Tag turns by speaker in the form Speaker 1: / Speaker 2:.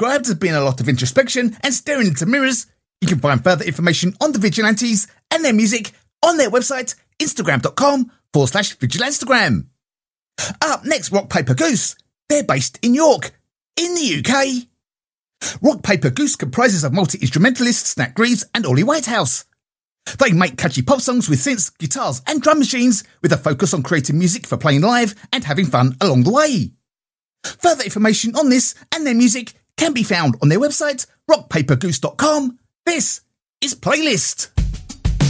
Speaker 1: described as being a lot of introspection and staring into mirrors, you can find further information on the Vigilantes and their music on their website, instagram.com/Vigilanstagram. Up next, Rock Paper Goose. They're based in York, in the UK. Rock Paper Goose comprises of multi-instrumentalists Nat Greaves and Ollie Whitehouse. They make catchy pop songs with synths, guitars and drum machines, with a focus on creating music for playing live and having fun along the way. Further information on this and their music can be found on their website, rockpapergoose.com. This is Playlist.